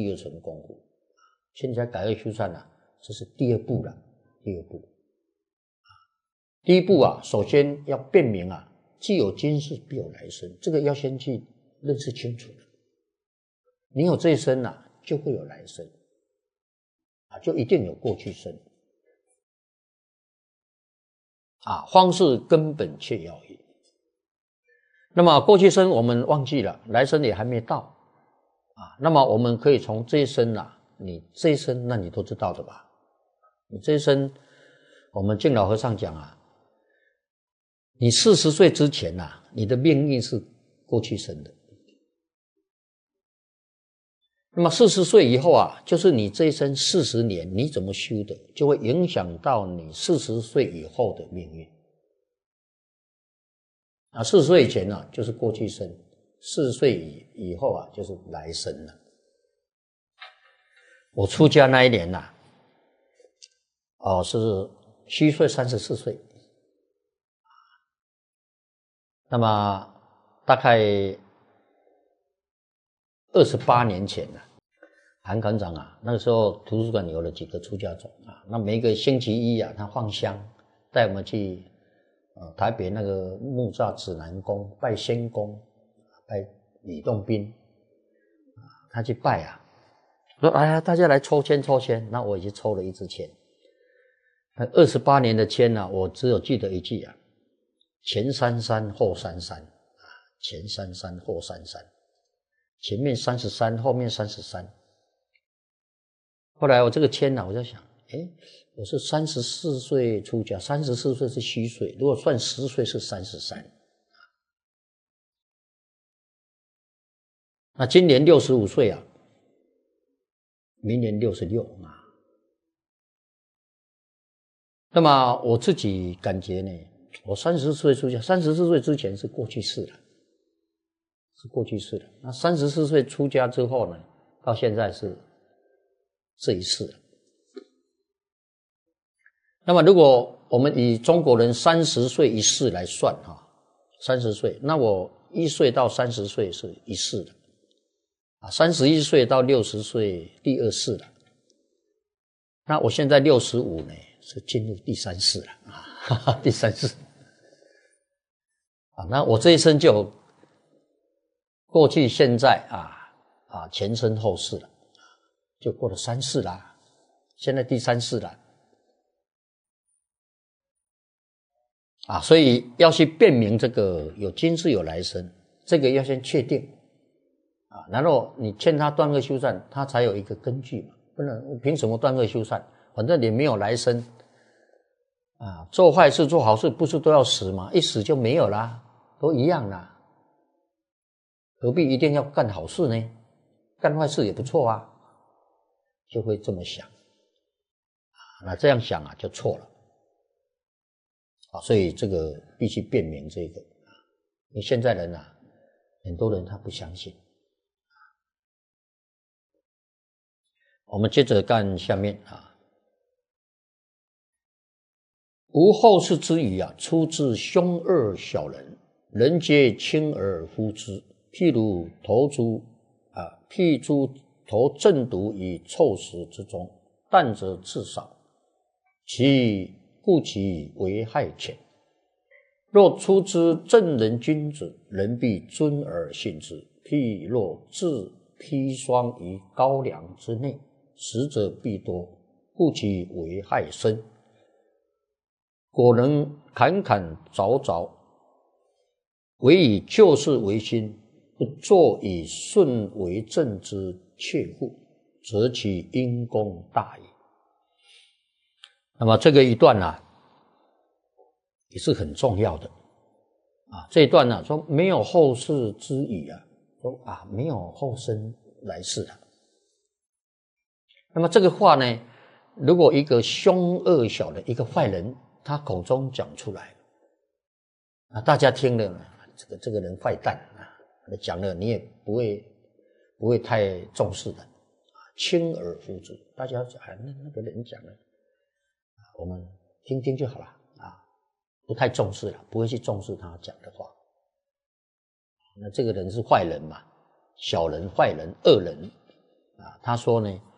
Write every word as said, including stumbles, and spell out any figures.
第二层功夫。现在改恶修善啊，这是第二步了。第二步，第一步啊，首先要辨明啊，既有今世必有来生，这个要先去认识清楚了。你有这一生啊，就会有来生啊，就一定有过去生啊，方是根本切要也。那么过去生我们忘记了，来生也还没到啊。那么我们可以从这一生啊，你这一生那你都知道的吧？你这一生，我们净老和尚讲啊，你四十岁之前啊，你的命运是过去生的。那么四十岁以后啊，就是你这一生四十年你怎么修的，就会影响到你四十岁以后的命运。啊，四十岁以前呢、啊、就是过去生，四十岁以以后啊就是来生了。我出家那一年呐、啊，哦是虚岁三十四岁，那么大概二十八年前呢、啊，韩馆长啊，那个时候图书馆有了几个出家众啊，那每一个星期一啊，他放香带我们去。呃，台北那个木栅指南宫拜仙公，拜李洞宾，他去拜啊，说哎呀，大家来抽签抽签，那我已经抽了一支签，那二十八年的签呢、啊，我只有记得一句啊，前三三后三三啊，前三三后三三，前面三十三，后面三十三。后来我这个签呢、啊，我在想，哎。我是三十四岁出家，三十四岁是虚岁，如果算十岁是三十三。那今年六十五岁啊，明年六十六啊。那么我自己感觉呢，我三十四岁出家，三十四岁之前是过去式了，是过去式了。那三十四岁出家之后呢，到现在是这一世了。那么如果我们以中国人三十岁一世来算哈，三十岁，那我一岁到三十岁是一世的，啊，三十一岁到六十岁第二世了，那我现在六十五呢，是进入第三世了啊，哈哈，第三世啊，那我这一生就过去、现在啊啊前生后世了，就过了三世啦，现在第三世了。啊，所以要去辨明这个有今世有来生，这个要先确定啊，然后你劝他断恶修善，他才有一个根据嘛，不然凭什么断恶修善？反正你没有来生啊，做坏事做好事不是都要死吗？一死就没有啦，都一样啦，何必一定要干好事呢？干坏事也不错啊，就会这么想啊，那这样想啊就错了。啊，所以这个必须辨明这个，因为现在人啊，很多人他不相信。我们接着看下面啊，无后世之语啊，出自凶恶小人，人皆轻而呼之。譬如投诸啊，譬诸投正毒于臭食之中，淡者至少，其故其为害浅。若出之正人君子，人必尊而信之。譬若置砒霜于高粱之内，食者必多，故其为害深。果能侃侃凿凿，唯以救世为心，不作以顺为正之切护，则其因功大矣。那么这个一段啊，也是很重要的啊。这一段呢、啊，说没有后世之语啊，说啊没有后生来世的。那么这个话呢，如果一个凶恶小人，一个坏人，他口中讲出来啊，大家听了，这个这个人坏蛋啊，讲了你也不会不会太重视的，轻而呼之。大家讲，啊，那那个人讲了，我们听听就好了啊，不太重视了，不会去重视他讲的话。那这个人是坏人嘛，小人、坏人、恶人啊，他说呢，